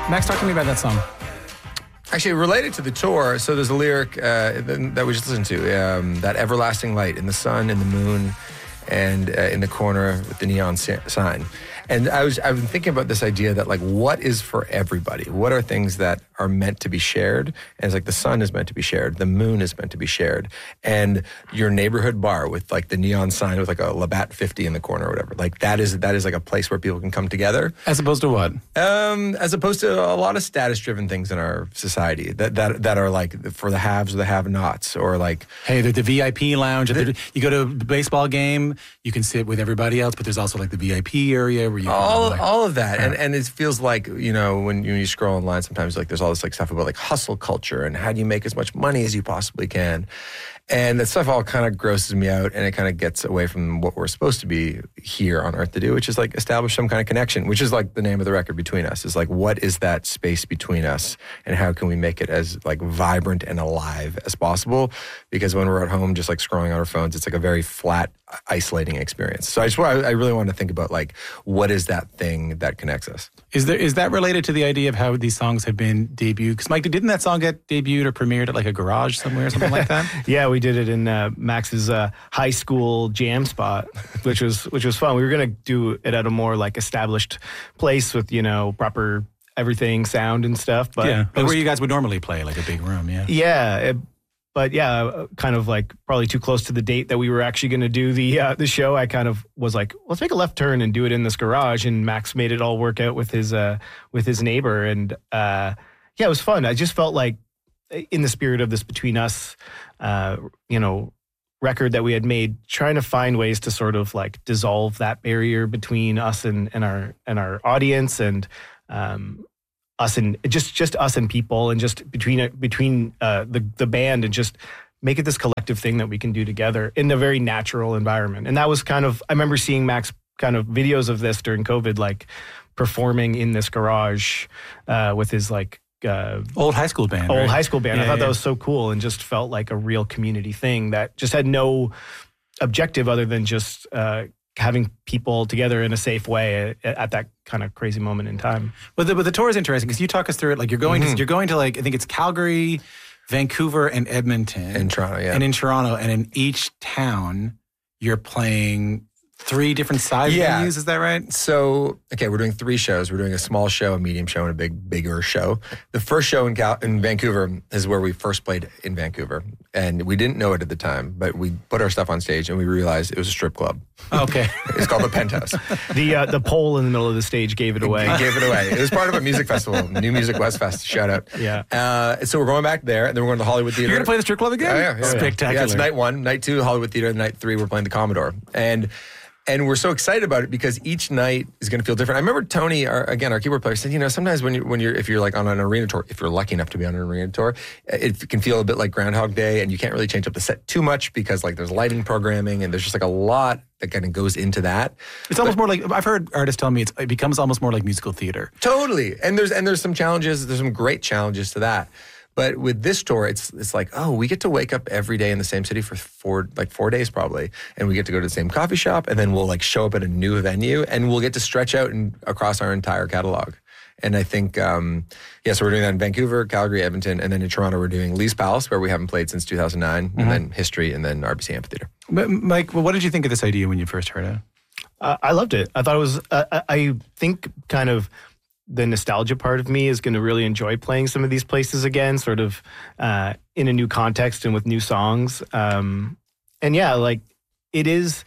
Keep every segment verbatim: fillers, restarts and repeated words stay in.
Max, talk to me about that song. Actually, related to the tour, so there's a lyric uh, that we just listened to, um, that everlasting light in the sun, in the moon, and uh, in the corner with the neon sign. And I was, I've been thinking about this idea that, like, what is for everybody? What are things that are meant to be shared? And it's like the sun is meant to be shared. The moon is meant to be shared. And your neighborhood bar with, like, the neon sign with, like, a Labatt fifty in the corner or whatever. Like, that is, that is like, a place where people can come together. As opposed to what? Um, as opposed to a lot of status-driven things in our society that, that, that are, like, for the haves or the have-nots, or, like... Hey, the, the V I P lounge. The, you go to a baseball game, you can sit with everybody else, but there's also, like, the V I P area where you all, like, all of that. Yeah. And and it feels like, you know, when you, when you scroll online, sometimes, like, there's all this, like, stuff about, like, hustle culture and how do you make as much money as you possibly can. And that stuff all kind of grosses me out, and it kind of gets away from what we're supposed to be here on Earth to do, which is, like, establish some kind of connection, which is, like, the name of the record, Between Us. Is like, what is that space between us, and how can we make it as, like, vibrant and alive as possible? Because when we're at home just, like, scrolling on our phones, it's like a very flat, isolating experience. So I just I really want to think about, like, what is that thing that connects us? Is there is that related to the idea of how these songs have been debuted? Because, Mike, didn't that song get debuted or premiered at, like, a garage somewhere or something like that? Yeah, we did it in uh, Max's uh, high school jam spot, which was which was fun. We were going to do it at a more, like, established place with, you know, proper everything, sound and stuff. But yeah, was, where you guys would normally play, like a big room, yeah. Yeah, it, but yeah, kind of like probably too close to the date that we were actually going to do the uh, the show. I kind of was like, let's make a left turn and do it in this garage. And Max made it all work out with his uh, with his neighbor, and uh, yeah, it was fun. I just felt like, in the spirit of this Between Us, uh, you know, record that we had made, trying to find ways to sort of, like, dissolve that barrier between us and, and our and our audience, and um, us and just just us and people, and just between between uh, the the band, and just make it this collective thing that we can do together in a very natural environment. And that was kind of, I remember seeing Max kind of videos of this during COVID, like performing in this garage uh, with his, like, Uh, old high school band. Old right? high school band. Yeah, I thought yeah. that was so cool, and just felt like a real community thing that just had no objective other than just uh, having people together in a safe way at, at that kind of crazy moment in time. But the, but the tour is interesting because you talk us through it. Like, you're going mm-hmm. to, you're going to, like, I think it's Calgary, Vancouver, and Edmonton. In Toronto, yeah. And in Toronto, and in each town, you're playing three different size yeah. venues, is that right? So, okay, we're doing three shows. We're doing a small show, a medium show, and a big, bigger show. The first show in Cal- in Vancouver is where we first played in Vancouver. And we didn't know it at the time, but we put our stuff on stage and we realized it was a strip club. Okay. It's called the Penthouse. The uh, the pole in the middle of the stage gave it away. It gave it away. It was part of a music festival, New Music West Fest, shout out. Yeah. Uh, so we're going back there, and then we're going to the Hollywood Theater. You're going to play the strip club again? Oh, yeah, yeah. Spectacular. Yeah, it's night one. Night two, Hollywood Theater. Night three, we're playing the Commodore. And And we're so excited about it because each night is going to feel different. I remember Tony, our, again, our keyboard player, said, you know, sometimes when you're, when you're, if you're like on an arena tour, if you're lucky enough to be on an arena tour, it can feel a bit like Groundhog Day, and you can't really change up the set too much because, like, there's lighting programming and there's just like a lot that kind of goes into that. It's almost but, more like, I've heard artists tell me it's, it becomes almost more like musical theater. Totally. And there's, and there's some challenges, there's some great challenges to that. But with this tour, it's it's like, oh, we get to wake up every day in the same city for four like four days probably, and we get to go to the same coffee shop, and then we'll like show up at a new venue, and we'll get to stretch out and across our entire catalog. And I think, um, yeah, so we're doing that in Vancouver, Calgary, Edmonton, and then in Toronto we're doing Lee's Palace, where we haven't played since two thousand nine, mm-hmm. and then History, and then R B C Amphitheater. But Mike, well, what did you think of this idea when you first heard it? Uh, I loved it. I thought it was, uh, I think kind of, the nostalgia part of me is going to really enjoy playing some of these places again, sort of uh, in a new context and with new songs. Um, and yeah, like it is,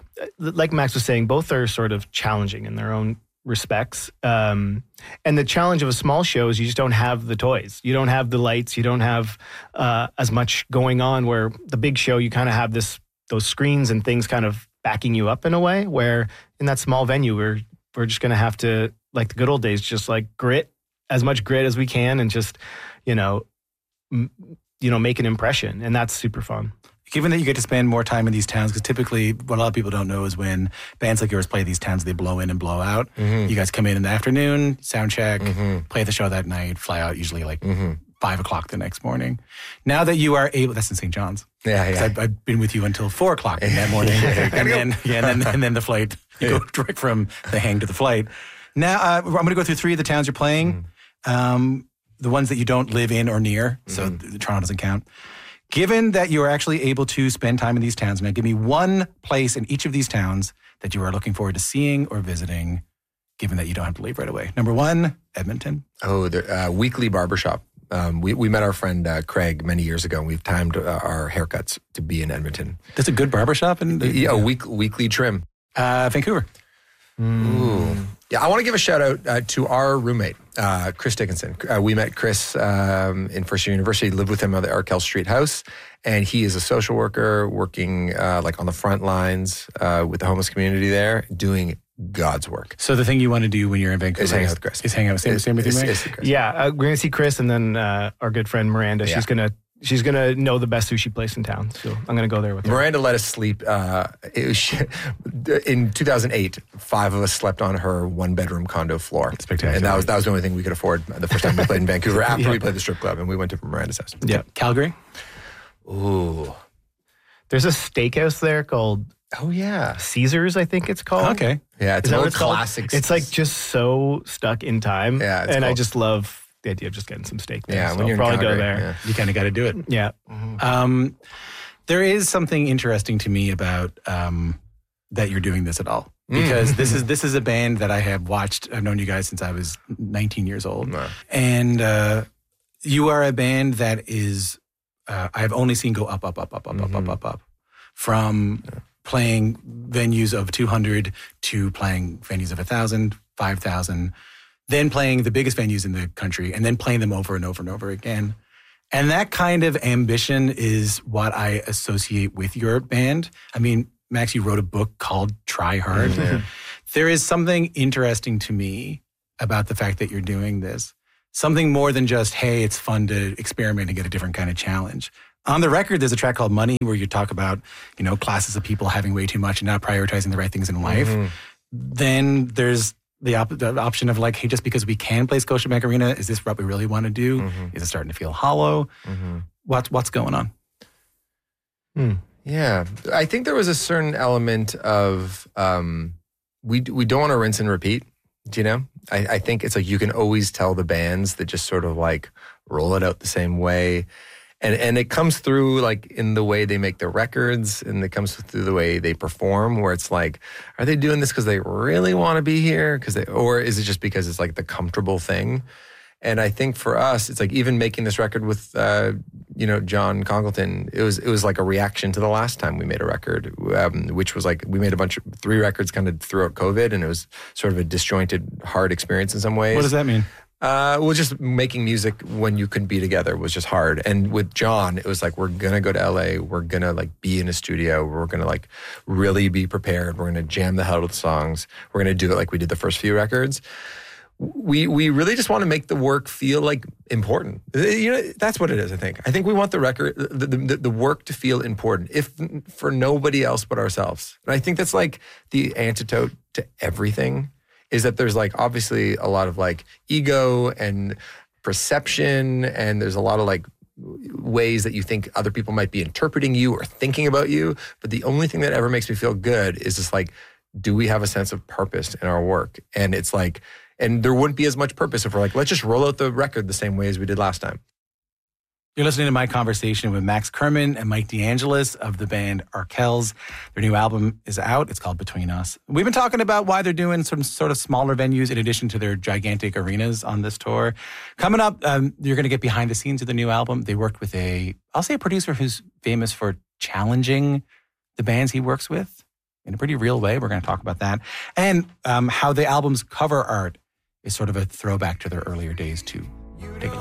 like Max was saying, both are sort of challenging in their own respects. Um, and the challenge of a small show is you just don't have the toys. You don't have the lights. You don't have uh, as much going on, where the big show, you kind of have this, those screens and things kind of backing you up in a way, where in that small venue, we're, we're just going to have to, like the good old days, just like grit, as much grit as we can, and just, you know, m- you know, make an impression. And that's super fun. Given that you get to spend more time in these towns, because typically what a lot of people don't know is when bands like yours play these towns, they blow in and blow out. Mm-hmm. You guys come in in the afternoon, sound check, mm-hmm. play the show that night, fly out usually like mm-hmm. five o'clock the next morning. Now that you are able, that's in Saint John's. Yeah, yeah. I've, I've been with you until four o'clock in that morning. and, then, yeah, and, then, and then the flight, you go direct from the hang to the flight. Now, uh, I'm going to go through three of the towns you're playing. um, the ones that you don't live in or near, so Mm-hmm. the, Toronto doesn't count. Given that you are actually able to spend time in these towns, now give me one place in each of these towns that you are looking forward to seeing or visiting, given that you don't have to leave right away. Number one, Edmonton. Oh, the uh, Weekly Barbershop. Um, we, we met our friend uh, Craig many years ago, and we've timed uh, our haircuts to be in Edmonton. That's a good barbershop in the, Yeah, week, weekly trim. uh, Vancouver. Ooh. Yeah, I want to give a shout out uh, to our roommate, uh, Chris Dickinson. Uh, we met Chris um, in First Year University, lived with him at the Arkell Street House, and he is a social worker working uh, like on the front lines uh, with the homeless community there, doing God's work. So the thing you want to do when you're in Vancouver Is hang out with Chris. Is hang out. Same, Is- same with you, is- Mike? is Chris. Yeah, uh, we're gonna see Chris, and then uh, our good friend Miranda. Yeah. She's gonna she's gonna know the best sushi place in town. So I'm gonna go there with her. Miranda let us sleep. Uh, it was, in two thousand eight, five of us slept on her one-bedroom condo floor. Spectacular. And that was that was the only thing we could afford the first time we played in Vancouver after Yeah. we played the strip club, and we went to Miranda's house. Yeah. Calgary. Ooh. There's a steakhouse there called Oh, yeah. Caesars, I think it's called. Okay. Yeah, it's Is an that what old it's called? classic. It's like just so stuck in time. Yeah, it's and I cool. just love the idea of just getting some steak there. Yeah, so when you're I'll in probably go Calgary, there. You kind of got to do it. Yeah. Um, there is something interesting to me about um, that you're doing this at all, because this is this is a band that I have watched. I've known you guys since I was nineteen years old, Wow. and uh, you are a band that is uh, I've only seen go up, up, up, up, up, up, up, up, up, from playing venues of two hundred to playing venues of one thousand, five thousand, then playing the biggest venues in the country, and then playing them over and over and over again. And that kind of ambition is what I associate with your band. I mean, Max, you wrote a book called Try Hard. There is something interesting to me about the fact that you're doing this. Something more than just, hey, it's fun to experiment and get a different kind of challenge. On the record, there's a track called Money where you talk about, you know, classes of people having way too much and not prioritizing the right things in life. Mm-hmm. Then there's the, op- the option of like, hey, just because we can play Scotiabank Arena, is this what we really want to do? Mm-hmm. Is it starting to feel hollow? What's what's going on? Yeah, I think there was a certain element of um, we we don't want to rinse and repeat. Do you know? I, I think it's like you can always tell the bands that just sort of like roll it out the same way, and and it comes through like in the way they make their records, and it comes through the way they perform. Where it's like, are they doing this because they really want to be here? Because they, or is it just because it's like the comfortable thing? And I think for us, it's like even making this record with, uh, you know, John Congleton, it was it was like a reaction to the last time we made a record, um, which was like we made a bunch of three records kind of throughout COVID, and it was sort of a disjointed, hard experience in some ways. What does that mean? Uh, well, just making music when you couldn't be together was just hard. And with John, it was like, we're going to go to L A. We're going to like be in a studio. We're going to like really be prepared. We're going to jam the hell out of the songs. We're going to do it like we did the first few records. We we really just want to make the work feel like important. You know, that's what it is, I think. I think we want the record, the, the, the work to feel important, if for nobody else but ourselves. And I think that's like the antidote to everything, is that there's like obviously a lot of like ego and perception, and there's a lot of like ways that you think other people might be interpreting you or thinking about you. But the only thing that ever makes me feel good is just like, do we have a sense of purpose in our work? And it's like, and there wouldn't be as much purpose if we're like, let's just roll out the record the same way as we did last time. You're listening to my conversation with Max Kerman and Mike DeAngelis of the band Arkells. Their new album is out. It's called Between Us. We've been talking about why they're doing some sort of smaller venues in addition to their gigantic arenas on this tour. Coming up, um, you're going to get behind the scenes of the new album. They worked with a, I'll say a producer who's famous for challenging the bands he works with in a pretty real way. We're going to talk about that. And um, how the album's cover art is sort of a throwback to their earlier days too. Take a look.